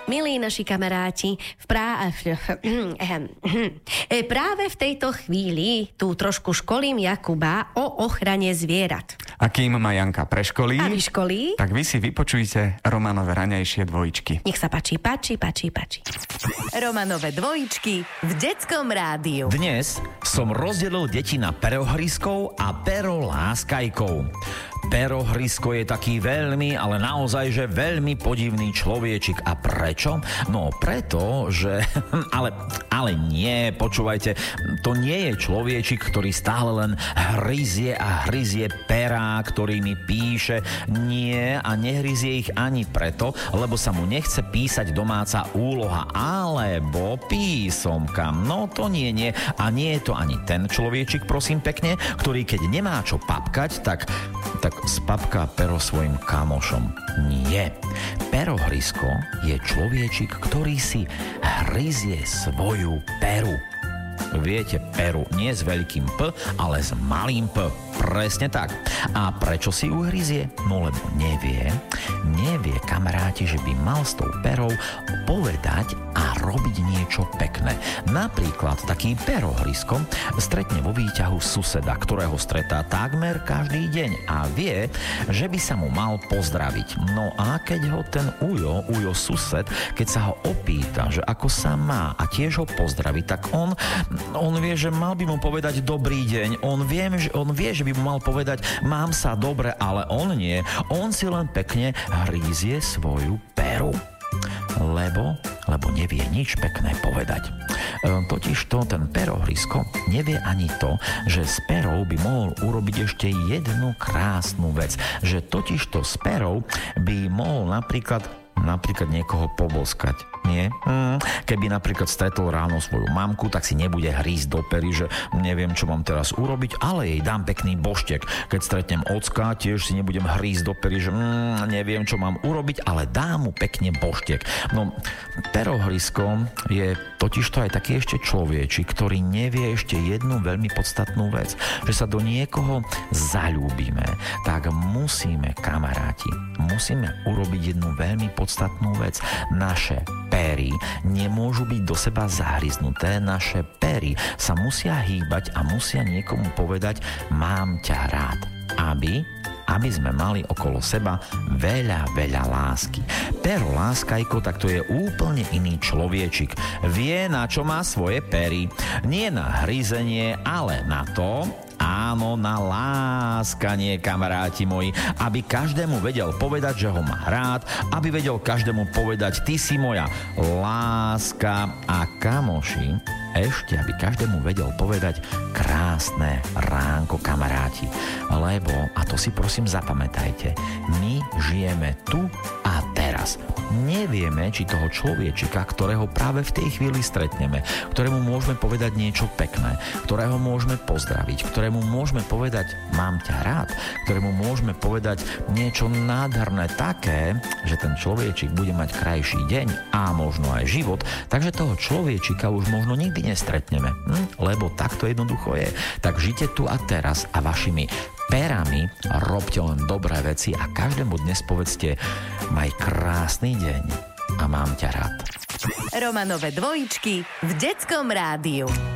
Milí naši kamaráti, práve v tejto chvíli tu trošku školím Jakuba o ochrane zvierat. A kým ma Janka preškolí, a vyškolí, tak vy si vypočujte Romanové raňajšie dvojičky. Nech sa páči. Romanové dvojičky v Detskom rádiu. Dnes som rozdelil deti na perohryskov a peroláskajkov. Perohrysko je taký veľmi, ale naozaj, že veľmi podivný človečik. A prečo? No preto, že... Ale nie, počúvajte, to nie je človečik, ktorý stále len hryzie a hryzie perá, ktorými píše. Nie, a nehryzie ich ani preto, lebo sa mu nechce písať domáca úloha, alebo písomka. No to nie. A nie je to ani ten človečik, prosím pekne, ktorý keď nemá čo papkať, tak spapká pero svojim kamošom. Nie. Perohrysko je človečik, ktorý si hryzie svoju peru. Viete, peru nie s veľkým P, ale s malým P. Presne tak. A prečo si ju hryzie? No lebo nevie, kamaráti, že by mal s tou perou povedať a robiť niečo pekné. Napríklad taký perohrysko stretne vo výťahu suseda, ktorého stretá takmer každý deň a vie, že by sa mu mal pozdraviť. No a keď ho ten Ujo sused, keď sa ho opýta, že ako sa má a tiež ho pozdraví, tak on vie, že mal by mu povedať dobrý deň. On vie, že by mu mal povedať mám sa dobre, ale on nie. On si len pekne hrízie svoju peru. Lebo nevie nič pekné povedať. Totižto ten perohrysko nevie ani to, že s perou by mohol urobiť ešte jednu krásnu vec. Že totižto s perou by mohol napríklad niekoho poboskať. Nie? Keby napríklad stretol ráno svoju mamku, tak si nebude hrísť do pery, že neviem, čo mám teraz urobiť, ale jej dám pekný boštek. Keď stretnem ocka, tiež si nebudem hrísť do pery, že neviem, čo mám urobiť, ale dám mu pekne boštek. No, perohrysko je totižto aj taký ešte človečik, ktorý nevie ešte jednu veľmi podstatnú vec, že sa do niekoho zaľúbime, tak musíme, kamaráti, urobiť jednu veľmi podstatnú vec. Naše pery nemôžu byť do seba zahryznuté, naše pery sa musia hýbať a musia niekomu povedať mám ťa rád, aby sme mali okolo seba veľa lásky. Pero láskajko, tak to je úplne iný človečik. Vie, na čo má svoje pery. Nie na hryzenie, ale na to, áno, na láskanie, kamaráti moji, aby každému vedel povedať, že ho má rád, aby vedel každému povedať, ty si moja láska a kamoši, ešte aby každému vedel povedať krásne ránko, kamaráti. Lebo, a to si prosím zapamätajte, my žijeme tu a teraz. Nevieme, či toho človečika, ktorého práve v tej chvíli stretneme, ktorému môžeme povedať niečo pekné, ktorého môžeme pozdraviť, ktorému môžeme povedať mám ťa rád, ktorému môžeme povedať niečo nádherné také, že ten človečik bude mať krajší deň a možno aj život, takže toho človečika už možno nikdy nestretneme. Lebo tak to jednoducho je. Tak žite tu a teraz a vašimi perami robte len dobré veci a každému dnes povedzte maj krásny deň a mám ťa rád. Romanové dvojičky v Detskom rádiu.